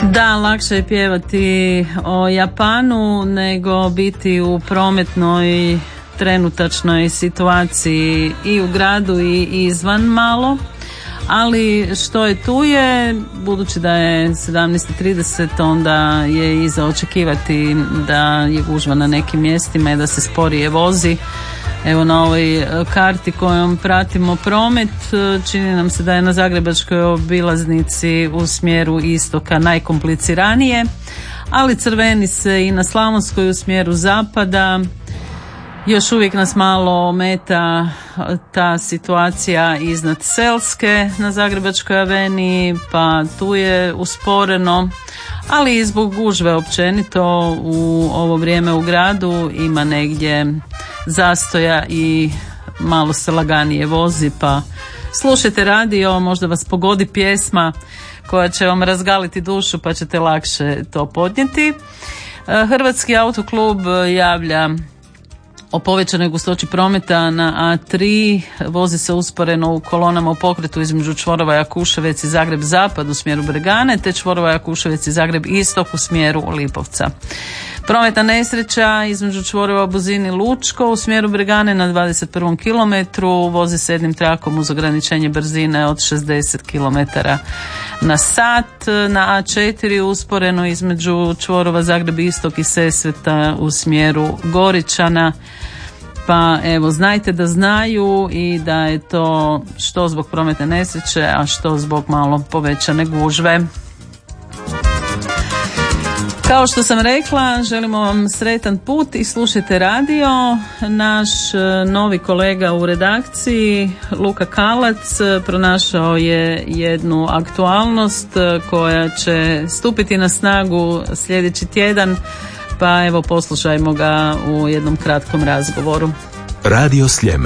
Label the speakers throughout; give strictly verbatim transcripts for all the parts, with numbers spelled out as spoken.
Speaker 1: Da, lakše je pjevati o Japanu nego biti u prometnoj trenutačnoj situaciji i u gradu i izvan malo. Ali što je tu je, budući da je sedamnaest i trideset, onda je i za očekivati da je gužva na nekim mjestima i da se sporije vozi. Evo na ovoj karti kojom pratimo promet, čini nam se da je na zagrebačkoj obilaznici u smjeru istoka najkompliciranije, ali crveni se i na Slavonskoj u smjeru zapada. Još uvijek nas malo ometa ta situacija iznad Selske na Zagrebačkoj aveniji, pa tu je usporeno, ali i zbog gužve općenito u ovo vrijeme u gradu ima negdje zastoja i malo se laganije vozi, pa slušajte radio, možda vas pogodi pjesma koja će vam razgaliti dušu pa ćete lakše to podnijeti. Hrvatski autoklub javlja o povećanoj gustoći prometa na A tri, vozi se usporeno u kolonama u pokretu između čvorova Jakuševec i Zagreb zapad u smjeru Bregane, te čvorova Jakuševec i Zagreb istok u smjeru Lipovca. Prometna nesreća između čvorova Buzin i Lučko u smjeru Bregane na dvadeset prvom kilometru, vozi se jednim trakom uz ograničenje brzine od šezdeset kilometara na sat. Na A četiri usporeno između čvorova Zagreb istok i Sesveta u smjeru Goričana. Pa evo, znajte da znaju i da je to što zbog prometne nesreće, a što zbog malo povećane gužve. Kao što sam rekla, želimo vam sretan put i slušajte radio. Naš novi kolega u redakciji, Luka Kalac, pronašao je jednu aktualnost koja će stupiti na snagu sljedeći tjedan, pa evo poslušajmo ga u jednom kratkom razgovoru.
Speaker 2: Radio Sljeme.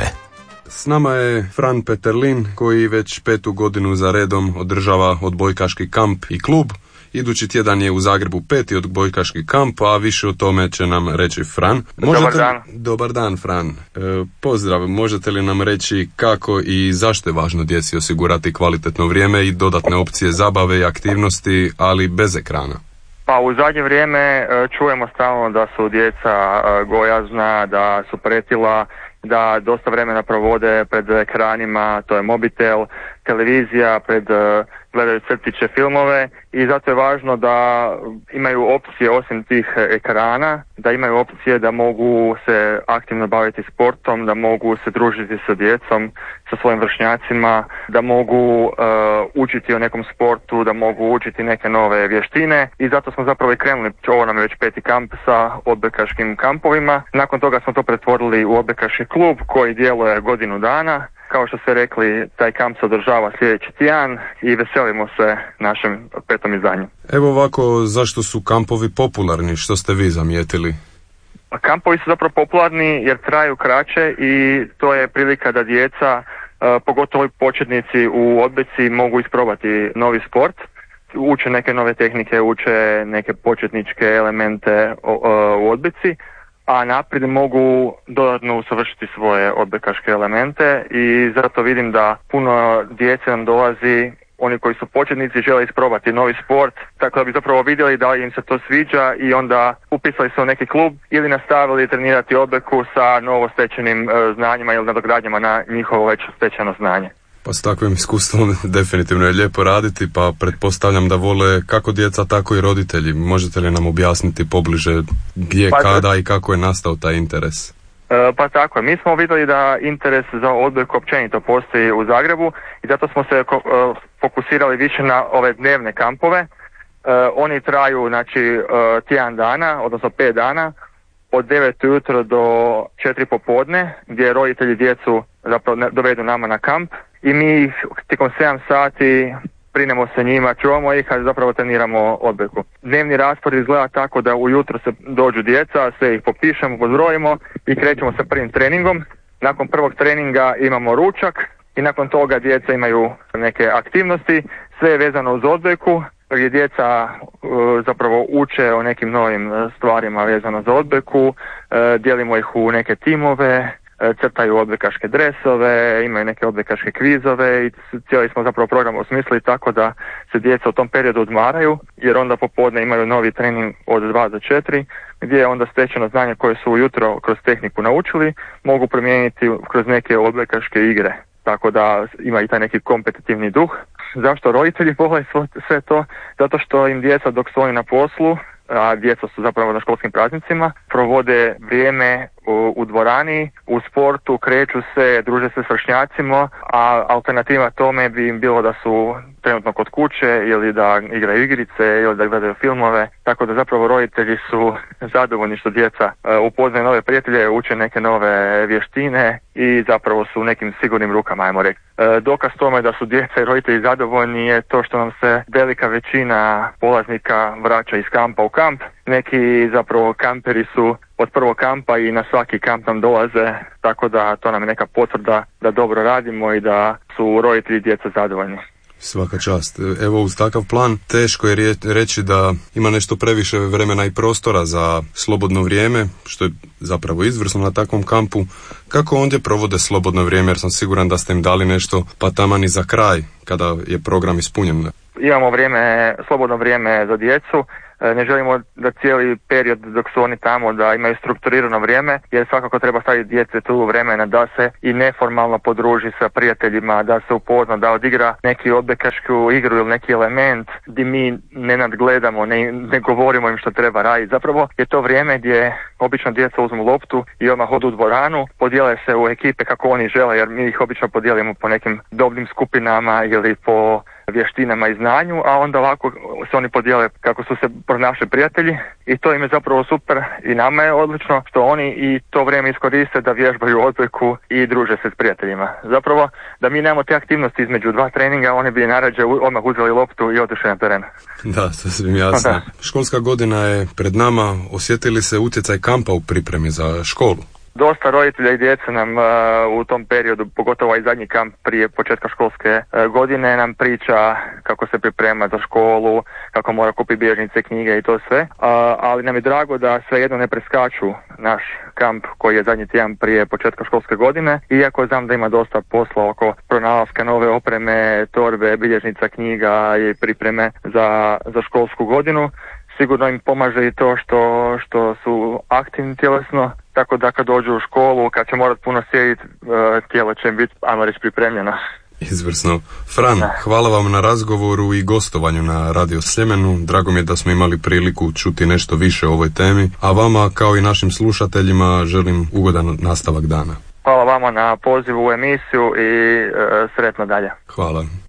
Speaker 3: S nama je Fran Peterlin koji već petu godinu za redom održava odbojkaški kamp i klub. Idući tjedan je u Zagrebu peti odbojkaški kamp, a više o tome će nam reći Fran. Možete... Dobar dan. Dobar dan, Fran. E, pozdrav, možete li nam reći kako i zašto je važno djeci osigurati kvalitetno vrijeme i dodatne opcije zabave i aktivnosti, ali bez ekrana?
Speaker 4: Pa u zadnje vrijeme čujemo stalno da su djeca gojazna, da su pretila, da dosta vremena provode pred ekranima, to je mobitel, televizija, pred gledaju crtiće, filmove, i zato je važno da imaju opcije osim tih ekrana, da imaju opcije da mogu se aktivno baviti sportom, da mogu se družiti sa djecom, sa svojim vršnjacima, da mogu uh, učiti o nekom sportu, da mogu učiti neke nove vještine, i zato smo zapravo i krenuli, ovo nam je već peti kamp sa odbojkaškim kampovima. Nakon toga smo to pretvorili u odbojkaški klub koji djeluje godinu dana. Kao što ste rekli, taj kamp se održava sljedeći tjedan i veselimo se našem petom izdanju.
Speaker 3: Evo ovako, zašto su kampovi popularni? Što ste vi zamijetili?
Speaker 4: Kampovi su zapravo popularni jer traju kraće i to je prilika da djeca, pogotovo početnici u odbojci, mogu isprobati novi sport. Uče neke nove tehnike, uče neke početničke elemente u odbojci, a naprijed mogu dodatno usavršiti svoje odbojkaške elemente, i zato vidim da puno djece nam dolazi, oni koji su početnici žele isprobati novi sport, tako da bi zapravo vidjeli da im se to sviđa i onda upisali se u neki klub ili nastavili trenirati odbojku sa novostečenim e, znanjima ili nadogradnjama na njihovo već stečeno znanje.
Speaker 3: Pa s takvim iskustvom definitivno je lijepo raditi, pa pretpostavljam da vole kako djeca, tako i roditelji. Možete li nam objasniti pobliže gdje, pa, kada i kako je nastao taj interes?
Speaker 4: E, pa tako je. Mi smo vidjeli da interes za odbojku općenito postoji u Zagrebu i zato smo se ko, e, fokusirali više na ove dnevne kampove. E, oni traju znači e, tjedan dana, odnosno pet dana, od devet ujutro do četiri popodne, gdje roditelji djecu zapravo dovedu nama na kamp i mi ih tijekom sedam sati brinemo se njima, čuvamo ih, a zapravo treniramo odbojku. Dnevni raspored izgleda tako da ujutro se dođu djeca, sve ih popišemo, podbrojimo i krećemo sa prvim treningom. Nakon prvog treninga imamo ručak i nakon toga djeca imaju neke aktivnosti, sve je vezano uz odbojku, gdje djeca uh, zapravo uče o nekim novim stvarima vezano za odbojku, uh, dijelimo ih u neke timove, crtaju odbojkaške dresove, imaju neke odbojkaške kvizove i cijeli smo zapravo program osmislili tako da se djeca u tom periodu odmaraju, jer onda popodne imaju novi trening od dva do četiri, gdje je onda stečeno znanje koje su ujutro kroz tehniku naučili, mogu promijeniti kroz neke odbojkaške igre. Tako da ima i taj neki kompetitivni duh. Zašto roditelji vole sve to? Zato što im djeca dok su oni na poslu, a djeca su zapravo na školskim praznicima, provode vrijeme u, u dvorani, u sportu, kreću se, druže se s vršnjacima, a alternativa tome bi im bilo da su trenutno kod kuće ili da igraju igrice ili da gledaju filmove, tako da zapravo roditelji su zadovoljni što djeca upoznaju nove prijatelje, uče neke nove vještine i zapravo su u nekim sigurnim rukama, ajmo reći. Dokaz tome da su djeca i roditelji zadovoljni je to što nam se velika većina polaznika vraća iz kampa u kamp. Neki zapravo kamperi su od prvog kampa i na svaki kamp nam dolaze, tako da to nam je neka potvrda da dobro radimo i da su roditelji i djeca zadovoljni.
Speaker 3: Svaka čast. Evo, uz takav plan teško je reći da ima nešto previše vremena i prostora za slobodno vrijeme, što je zapravo izvrsno na takvom kampu. Kako ondje provode slobodno vrijeme, jer sam siguran da ste im dali nešto pa taman i za kraj, kada je program ispunjen?
Speaker 4: Imamo vrijeme, slobodno vrijeme za djecu. Ne želimo da cijeli period dok su oni tamo da imaju strukturirano vrijeme, jer svakako treba staviti djece tu vremena da se i neformalno podruži sa prijateljima, da se upozna, da odigra neki odbojkašku igru ili neki element gdje mi ne nadgledamo, ne, ne govorimo im što treba raditi. Zapravo je to vrijeme gdje obično djeca uzmu loptu i odmah odu u dvoranu, podijele se u ekipe kako oni žele, jer mi ih obično podijelimo po nekim dobnim skupinama ili po vještinama i znanju, a onda ovako se oni podijele kako su se pronašli prijatelji i to im je zapravo super i nama je odlično što oni i to vrijeme iskoriste da vježbaju odbojku i druže se s prijateljima. Zapravo da mi nemamo te aktivnosti između dva treninga, oni bi najrađe odmah uzeli loptu i otišli na teren.
Speaker 3: Da, to svim jasno. Da. Školska godina je pred nama. Osjetili se utjecaj kampa u pripremi za školu?
Speaker 4: Dosta roditelja i djece nam uh, u tom periodu, pogotovo ovaj zadnji kamp prije početka školske uh, godine, nam priča kako se priprema za školu, kako mora kupiti bilježnice, knjige i to sve. Uh, ali nam je drago da svejedno ne preskaču naš kamp koji je zadnji tjedan prije početka školske godine, iako znam da ima dosta posla oko pronalaska nove opreme, torbe, bilježnica, knjiga i pripreme za, za školsku godinu. Sigurno im pomaže i to što, što su aktivni tjelesno, tako da kad dođu u školu, kad će morat puno sjediti, tijelo će im biti, ajmo reći, pripremljeno.
Speaker 3: Izvrsno. Fran, da. Hvala vam na razgovoru i gostovanju na Radio Sljemenu. Drago mi je da smo imali priliku čuti nešto više o ovoj temi, a vama kao i našim slušateljima želim ugodan nastavak dana.
Speaker 4: Hvala vama na pozivu u emisiju i e, sretno dalje.
Speaker 3: Hvala.